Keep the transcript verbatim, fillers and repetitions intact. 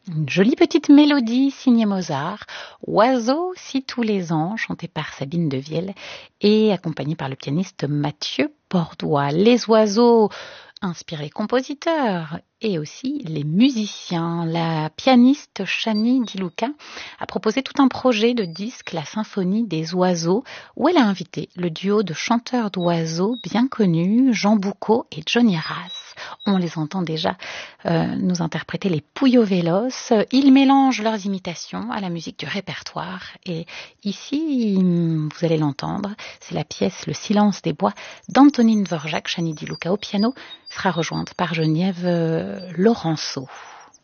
Une jolie petite mélodie signée Mozart, Oiseau si tous les ans, chanté par Sabine Devielle et accompagné par le pianiste Mathieu Bordois. Les oiseaux inspirent les compositeurs et aussi les musiciens. La pianiste Chani Di Luca a proposé tout un projet de disque, la symphonie des oiseaux, où elle a invité le duo de chanteurs d'oiseaux bien connus, Jean Boucaud et Johnny Rass. On les entend déjà euh, nous interpréter les Puyo Vélos. Ils mélangent leurs imitations à la musique du répertoire. Et ici, vous allez l'entendre, c'est la pièce Le silence des bois d'Antonine Dvorak. Chani Di Luca au piano sera rejointe par Geneviève euh, Laurenceau.